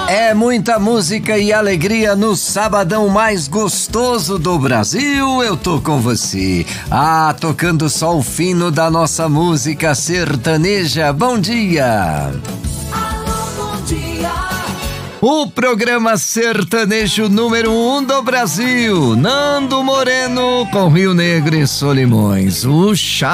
É muita música e alegria no sabadão mais gostoso do Brasil. Eu tô com você. Tocando só o fino da nossa música sertaneja. Bom dia. Bom dia. O programa sertanejo número 1 do Brasil. Brasil, Nando Moreno com Rio Negro e Solimões. O